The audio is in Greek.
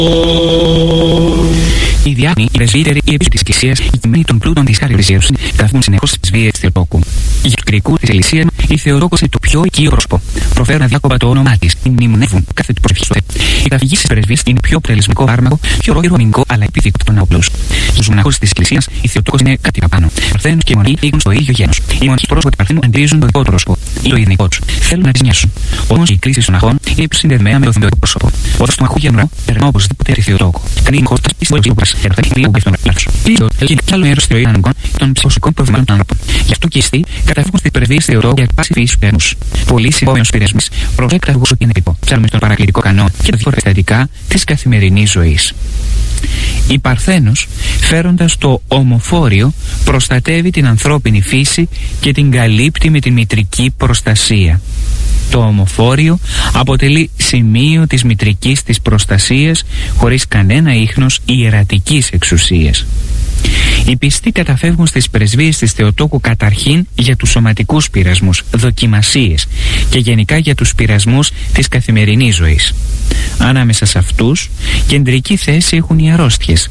Οι διάκονοι, οι πρεσβύτεροι, οι επίσης της Εκκλησίας, οι κειμενοί των πλούτων της Χαριλισίως, καθούν συνεχώς στις βίες Θεοτόκου. Για τους κρικούς της Εκκλησίας, η Θεοτόκος είναι το πιο οικείο πρόσωπο. Προφέρουν αδιάκοπα το όνομά της, την μνημονεύουν κάθε την προσευχή στο Θεό. Η καθηγή της πρεσβείας είναι πιο πρελεσμικό φάρμακο, πιο ρόγερο αμυντικό αλλά επίδεικτο ναόπλος. Στους μοναχούς της Εκκλησίας, η Θεοτόκος είναι κάτι παραπάνω. Παρθένους και μοναχοί λήγουν στο ίδιο γένος. Οι μοναχοί πρόσωποι του Παρθένου αντιλίζουν το δικό του πρόσωπο ή το ειρηνικό του. Θέλουν να τις νοιάσουν. Όμως η κρίση των αχών είναι συνδεδεμένα με το θεμελιώδη πρόσωπο. Ο δός του μαχού γεννρό περνά οπωσδήποτε τη Θεοτόκο. Κανεί η μοχότητα τη συμβολή που έρχεται είναι λίγο στον λάθο. Πίσω έχει κι άλλο μέρο στη ροή αναγκών των ψυχοσικών προβλημάτων των άνθρωπων. Γι' αυτό και οι καταφύγουν στι πρεσβείες Θεοτόκου για πάση φύση του ένου. Πολλοί συμπόμενοι πειρασμοί προσέκταγουν ότι είναι τυπό. Ψάχνουμε στον παρακλητικό κανόνα και τα διάφορα περιστατικά τη καθημερινή ζωή. Η Παρθένος, φέροντας το ομοφόριο, προστατεύει την ανθρώπινη φύση και την καλύπτει με τη μητρική προστασία. Το ομοφόριο αποτελεί σημείο της μητρικής της προστασίας χωρίς κανένα ίχνος ιερατικής εξουσίας. Οι πιστοί καταφεύγουν στις πρεσβείες της Θεοτόκου καταρχήν για τους σωματικούς πειρασμούς, δοκιμασίες και γενικά για τους πειρασμούς της καθημερινής ζωής. Ανάμεσα σε αυτούς, κεντρική θέση έχουν οι αρρώστιες,